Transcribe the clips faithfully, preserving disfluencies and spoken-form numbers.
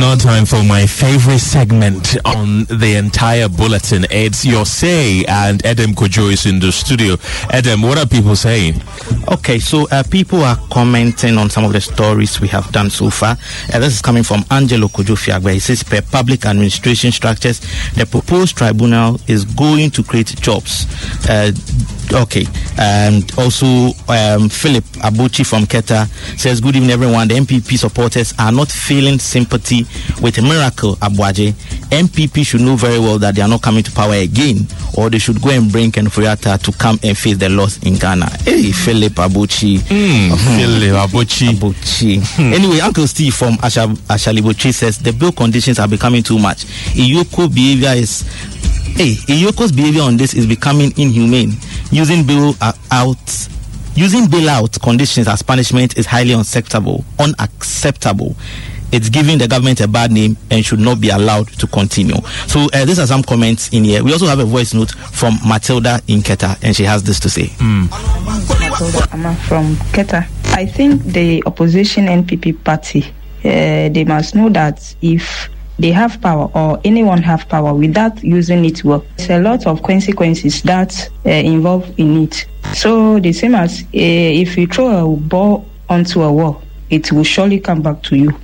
now time for my favorite segment on the entire bulletin. It's Your Say, and Edem Kojo is in the studio. Edem, what are people saying? Okay, so uh, people are commenting on some of the stories we have done so far. Uh, this is coming from Angelo Kojo Fiagbe. He says, per public administration structures, the proposed tribunal is going to create jobs. Uh, okay, and also um, Philip Abuchi from Keta says, good evening everyone. The M P P supporters are not feeling sympathy with Miracle Abuaje. M P P should know very well that they are not coming to power again, or they should go and bring Ken Furiata to come and face the loss in Ghana. Hey, Philip Abuchi. Mm, uh-huh. Philip Abuchi. Abuchi. Hmm. Anyway, Uncle Steve from Ashalibochi says the bill conditions are becoming too much. Iyoko behavior is Hey, Iyoko's behavior on this is becoming inhumane. Using bail uh, out, using bailout conditions as punishment is highly unacceptable. Unacceptable. It's giving the government a bad name and should not be allowed to continue. So uh, these are some comments in here. We also have a voice note from Matilda in Keta, and she has this to say. Mm. Matilda, I'm from Keta. I think the opposition N P P party, uh, they must know that if they have power, or anyone have power, without using it well, there's a lot of consequences that uh, involve in it. So the same as uh, if you throw a ball onto a wall, it will surely come back to you.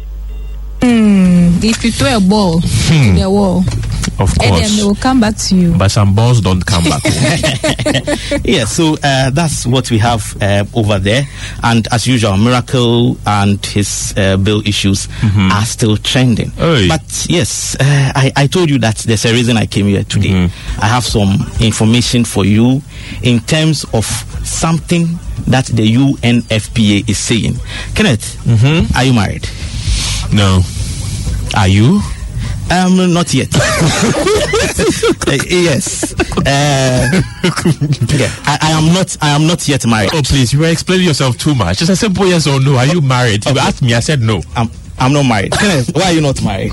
Mm, if you throw a ball hmm. to the wall, of course, and then they will come back to you. But some balls don't come back. Yeah, so uh, that's what we have uh, over there. And as usual, Miracle and his uh, bill issues mm-hmm. are still trending. Oy. But yes, uh, I, I told you that there's a reason I came here today. Mm-hmm. I have some information for you in terms of something that the U N F P A is saying. Kenneth, mm-hmm. are you married? No. Are you? Um, not yet. uh, yes. Uh, yeah. I, I am not. I am not yet married. Oh, please! You were explaining yourself too much. Just a simple yes or no. Are you married? You asked me. I said no. I'm. I'm not married. Why are you not married?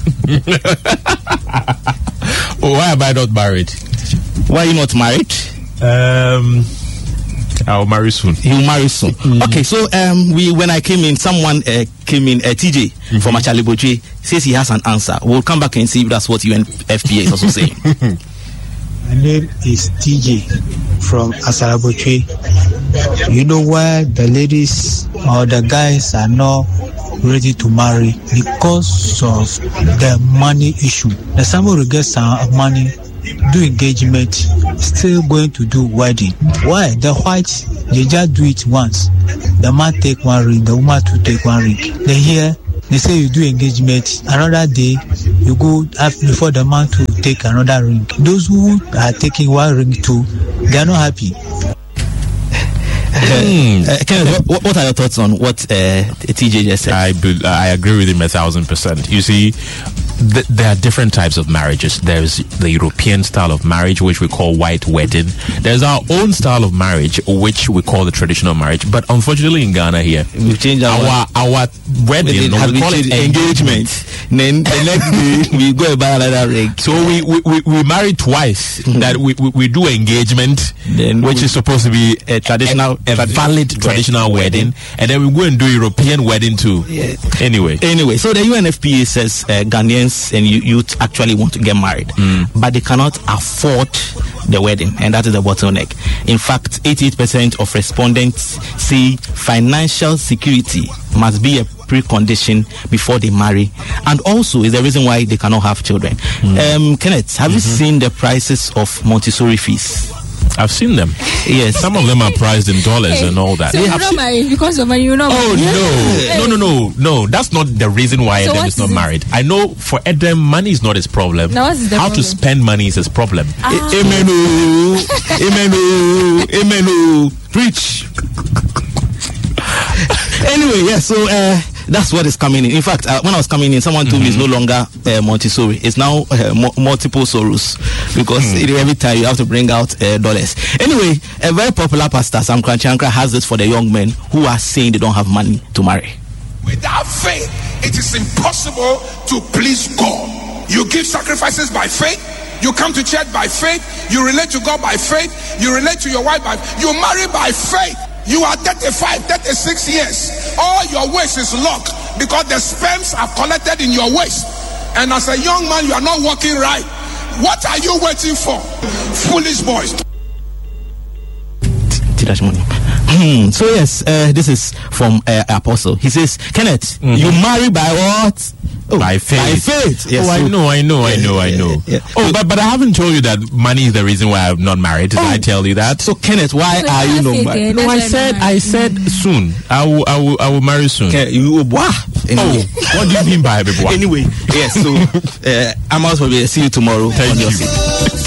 Oh, why am I not married? Why are you not married? Um. I'll marry soon. You'll marry soon. Mm. Okay, so um, we when I came in, someone uh, came in, uh, T J mm-hmm. from Achaliboche says he has an answer. We'll come back and see if that's what U N F P A is also saying. My name is T J from Achaliboche. You know why the ladies or the guys are not ready to marry? Because of the money issue. The somebody will get some money, do engagement, still going to do wedding. Why? The whites, they just do it once. The man take one ring, the woman to take one ring. They hear, they say you do engagement, another day you go after, before the man to take another ring. Those who are taking one ring too, they are not happy. Mm. Uh, Kenneth, what, what are your thoughts on what uh, T J just said? I I agree with him a thousand percent. You see, th- there are different types of marriages. There's the European style of marriage, which we call white wedding. There's our own style of marriage, which we call the traditional marriage. But unfortunately, in Ghana here, we've changed our our, our wedding. No, we call it engagement. Then the next day we go and buy another ring. So we we, we, we marry twice. Mm-hmm. That we, we we do engagement, then which is supposed to be a traditional. A, a valid traditional wedding, and then we go and do European wedding too. Yeah. Anyway, anyway, so the U N F P A says uh, Ghanaians and youth actually want to get married, mm. but they cannot afford the wedding, and that is the bottleneck. In fact, eighty-eight percent of respondents say financial security must be a precondition before they marry, and also is the reason why they cannot have children. Mm. Um, Kenneth, have mm-hmm. you seen the prices of Montessori fees? I've seen them. Yes. Some of them are priced in dollars and all that. So you not married because of money, you know. Oh, no. No, no, no. No, that's not the reason why so Edem is not is married. I know for Edem, money is not his problem. Now what's the How problem? to spend money is his problem. Ah. Amen. Amen. Amen. Preach. Anyway, yeah, so uh, that's what is coming in. In fact, uh, when I was coming in, someone told mm-hmm. me it's no longer uh, Montessori. It's now uh, mo- multiple Soros, because mm. every time you have to bring out uh, dollars. Anyway, a very popular pastor, Sam Kranchankra, has this for the young men who are saying they don't have money to marry. Without faith, it is impossible to please God. You give sacrifices by faith. You come to church by faith. You relate to God by faith. You relate to your wife by faith. You marry by faith. You are thirty-five, thirty-six years. All your ways is luck. because the sperms are collected in your waist. And as a young man, you are not walking right. What are you waiting for? Foolish boys. So yes, uh, this is from uh, Apostle. He says, Kenneth, mm-hmm. you marry by what? Oh, by faith. By faith. Yes, oh, I know, I know, I know, I know. Yeah, yeah. Oh, but but I haven't told you that money is the reason why I'm not married. Did oh. I tell you that? So Kenneth, why so are you not married? No, I said, I said mm-hmm. soon. I will, I will, I will marry soon. Okay, you wow. Anyway. Oh, what do you mean by it? Anyway, yes. So uh, I'm also will see you tomorrow. Thank on you. Your seat.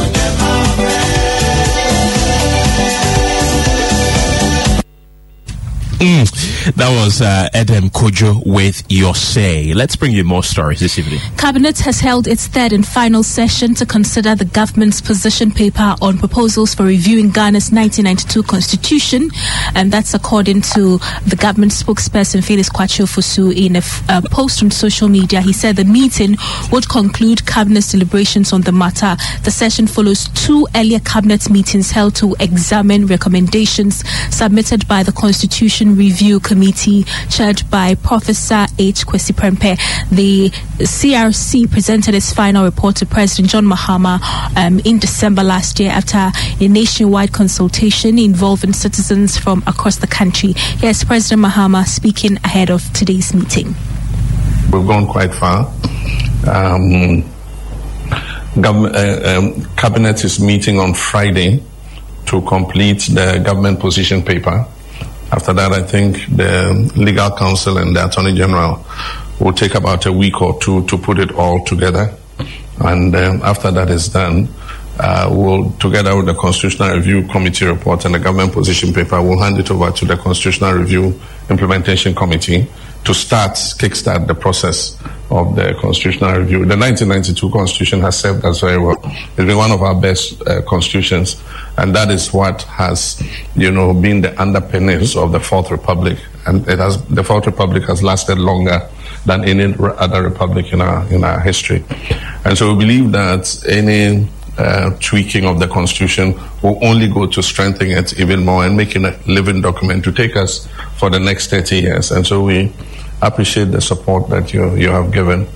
Mm, that was uh, Edem Kojo with Your Say. Let's bring you more stories this evening. Cabinet has held its third and final session to consider the government's position paper on proposals for reviewing Ghana's nineteen ninety-two constitution, and that's according to the government spokesperson Felix Kwakye Ofosu in a f- uh, post on social media. He said the meeting would conclude cabinet's deliberations on the matter. The session follows two earlier cabinet meetings held to examine recommendations submitted by the Constitution Review Committee chaired by Professor H. Kwesi Prempeh. The C R C presented its final report to President John Mahama um, in December last year after a nationwide consultation involving citizens from across the country. Here's President Mahama speaking ahead of today's meeting. We've gone quite far. Um, government, uh, um, Cabinet is meeting on Friday to complete the government position paper. After that, I think the legal counsel and the attorney general will take about a week or two to put it all together. And um, after that is done, uh, we'll, together with the Constitutional Review Committee report and the government position paper, we'll hand it over to the Constitutional Review Implementation Committee to start, kickstart the process of the Constitutional Review. The nineteen ninety-two Constitution has served us very well. It's been one of our best uh, constitutions, and that is what has, you know, been the underpinnings of the Fourth Republic. And it has, the Fourth Republic has lasted longer than any other republic in our in our history. And so we believe that any uh, tweaking of the Constitution will only go to strengthen it even more and make it a living document to take us for the next thirty years. And so we appreciate the support that you you have given.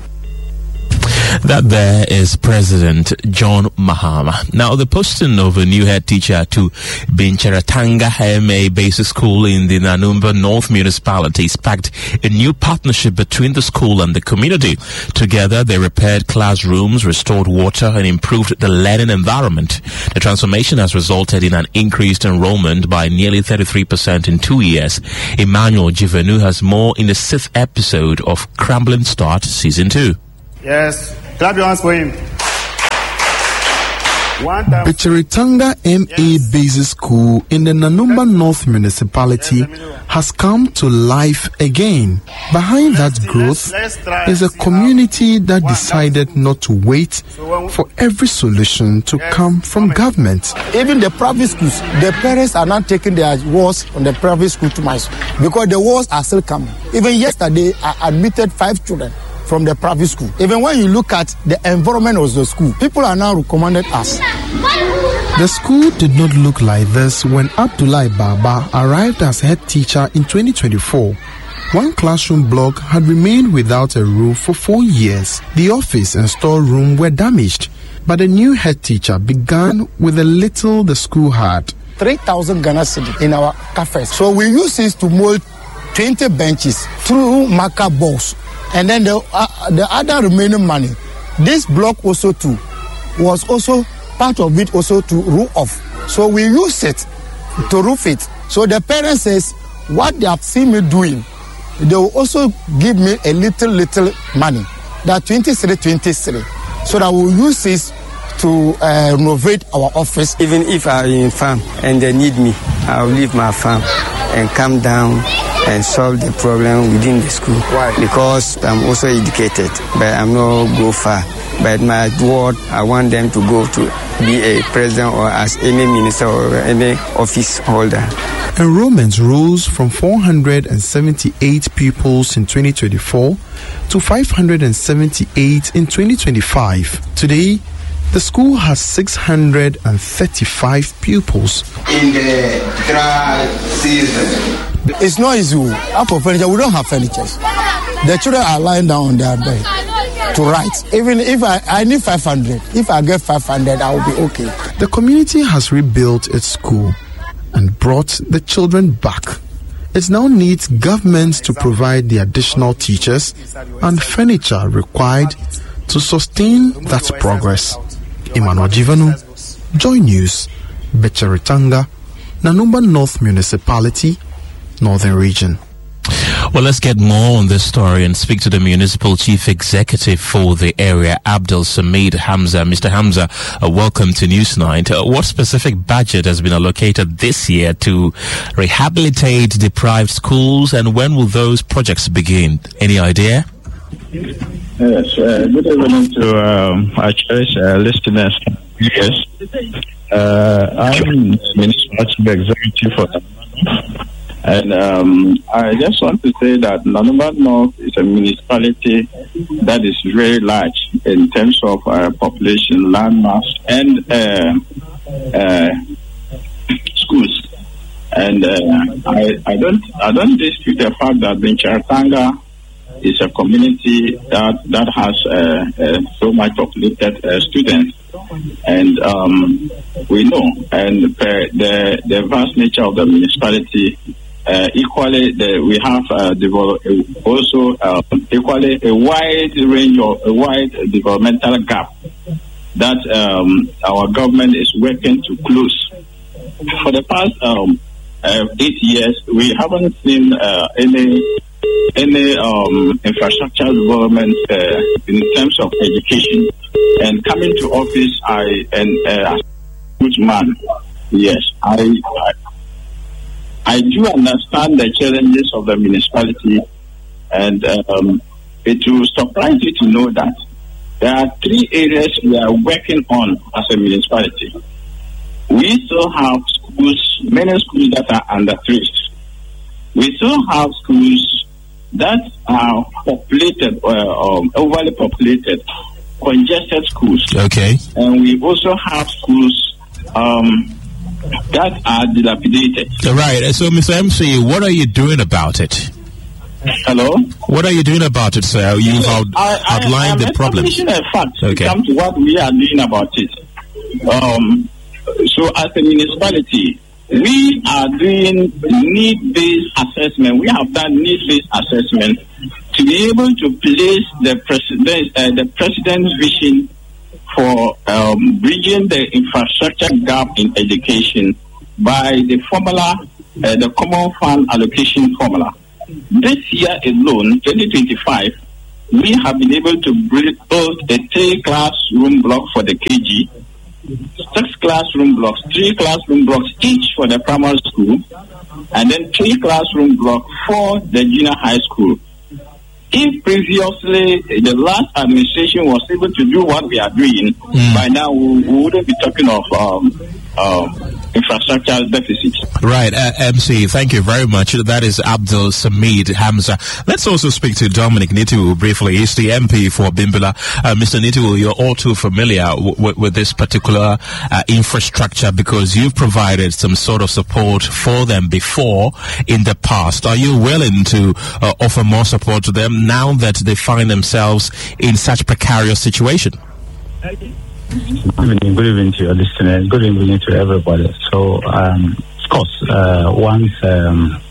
That there is President John Mahama. Now, the posting of a new head teacher to Bincheratanga M A Basic School in the Nanumba North Municipality sparked a new partnership between the school and the community. Together, they repaired classrooms, restored water, and improved the learning environment. The transformation has resulted in an increased enrollment by nearly thirty-three percent in two years. Emmanuel Jivenu has more in the sixth episode of Crumbling Start Season two. Yes, clap your hands for him. Bincheratanga M A Basic School in the Nanumba North Municipality has come to life again. Behind that growth is a community that decided not to wait for every solution to come from government. Even the private schools, the parents are not taking their walls on the private school to my school because the walls are still coming. Even yesterday, I admitted five children from the private school. Even when you look at the environment of the school, people are now recommended us. The school did not look like this when Abdullah Baba arrived as head teacher in twenty twenty-four. One classroom block had remained without a roof for four years. The office and storeroom were damaged, but the new head teacher began with the little the school had. three thousand Ghana cedis in our cafes. So we use this to mold twenty benches through marker balls. And then the uh, the other remaining money, this block also too, was also part of it also to roof off. So we use it to roof it. So the parents says, what they have seen me doing, they will also give me a little, little money, that twenty-three, twenty-three. So that we'll use this to uh, renovate our office. Even if I'm in farm and they need me, I'll leave my farm and come down and solve the problem within the school. Why? Because I'm also educated, but I'm not go far. But my ward, I want them to go to be a president or as any minister or any office holder. Enrollment rose from four hundred seventy-eight pupils in twenty twenty-four to five hundred seventy-eight in twenty twenty-five. Today, the school has six hundred thirty-five pupils. In the dry season, it's not easy. After furniture, we don't have furniture. The children are lying down on their bed to write. Even if I, I need five hundred, if I get five hundred, I will be okay. The community has rebuilt its school and brought the children back. It now needs government to provide the additional teachers and furniture required to sustain that progress. Emmanuel Jivanu, Joy News, Becheritanga, Nanumba North Municipality, Northern Region. Well, let's get more on this story and speak to the municipal chief executive for the area, Abdul Samid Hamza. Mister Hamza, uh, welcome to Newsnight. Uh, what specific budget has been allocated this year to rehabilitate deprived schools, and when will those projects begin? Any idea? Yes, uh, good evening to um, our cherished uh, listeners. Yes, uh, I'm Municipal Chief Executive for Nanumba, and um, I just want to say that Nanumba North is a municipality that is very large in terms of uh, population, landmass, and uh, uh, schools. And uh, I, I don't, I don't dispute the fact that Becheritanga is a community that that has uh, uh, so much populated uh, students, and um, we know, and uh, the the vast nature of the municipality, uh, equally the, we have uh, develop, also uh, equally a wide range of a wide developmental gap that um, our government is working to close. For the past um, uh, eight years, we haven't seen uh, any. any um, infrastructure development uh, in terms of education. And coming to office, I and uh, as a good man, yes, I, I I do understand the challenges of the municipality, and um, it will surprise you to know that there are three areas we are working on as a municipality. We still have schools, many schools that are under threat. We still have schools that are populated, uh, um, overly populated, congested schools. Okay. And we also have schools um, that are dilapidated. Right. So, Mister M C, what are you doing about it? Hello? What are you doing about it, sir? You've out, I, I, outlined I, the problem. I'm a fact Okay. to come to what we are doing about it. Um, so, as a municipality, we are doing need-based assessment. We have done need-based assessment to be able to place the president, uh, the president's vision for um, bridging the infrastructure gap in education by the formula, uh, the Common Fund Allocation Formula. This year alone, twenty twenty-five, we have been able to build a three-classroom block for the K G, six classroom blocks, three classroom blocks each for the primary school, and then three classroom blocks for the junior high school. If previously the last administration was able to do what we are doing, mm. by now we, we wouldn't be talking of um, um, infrastructure deficit. Right, uh, M C, thank you very much. That is Abdul Samid Hamza. Let's also speak to Dominic Nitiwu briefly. He's the M P for Bimbilla. Uh, Mister Nitiwu, you're all too familiar w- w- with this particular uh, infrastructure because you've provided some sort of support for them before in the past. Are you willing to uh, offer more support to them now that they find themselves in such precarious situation? Good evening, good evening to your listeners. Good evening to everybody. So, um, of course, uh, once um,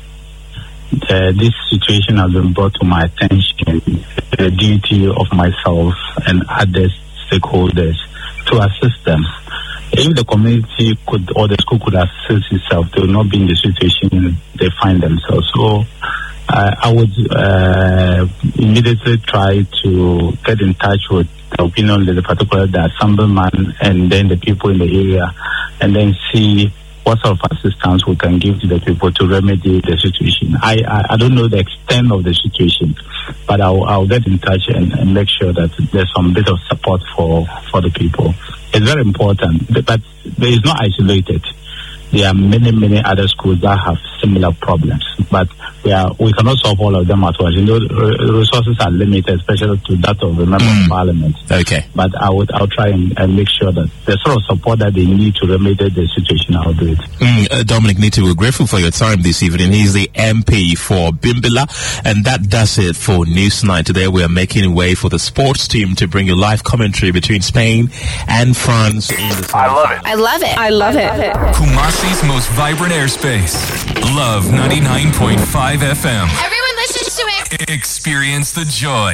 the, this situation has been brought to my attention, the duty of myself and other stakeholders to assist them. If the community could or the school could assist itself, they will not be in the situation they find themselves. So, uh, I would uh, immediately try to get in touch with the opinion of the particular the assemblyman and then the people in the area, and then see what sort of assistance we can give to the people to remedy the situation. I I, I don't know the extent of the situation, but I'll, I'll get in touch and, and make sure that there's some bit of support for, for the people. It's very important, but there is not isolated. There are many, many other schools that have similar problems. But we are we cannot solve all of them at once. You know, r- resources are limited, especially to that of the member mm. of parliament. Okay. But I would I'll try and, and make sure that the sort of support that they need to remedy the situation, I'll do it. Mm, uh, Dominic Niti, we're grateful for your time this evening. He's the M P for Bimbilla, and that does it for Newsnight. Today we are making way for the sports team to bring you live commentary between Spain and France. In the I love it. I love it. I love it. Kumasi's most vibrant airspace. Love ninety-nine point five F M. Everyone listens to it. Experience the joy.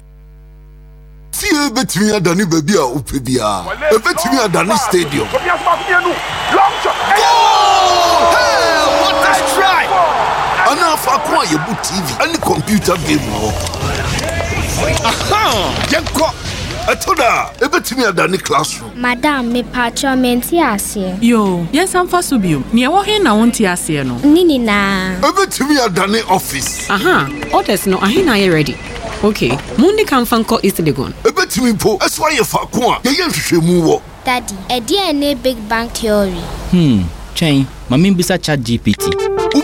See, bet me Adani baby a upebia. Bet me Adani stadium. Goal! Hey, what a strike! Ana fa kwa yebu T V, any computer game mo. Aha! Yenko. Atoda, bet me Adani classroom. Madam, me patcho menti ase. Yo, yes I'm for subio. Ni wo he na wonti ase no. Nini na. Bet me Adani office. Aha, orders no ahe na ye ready. Okay, Mundi can fanko East Legon. Bet me po, that's why you fa kwa. Ye hwehwemu wo. Daddy, e dia ne big bang theory. Hmm, chain, mami bisa chat G P T.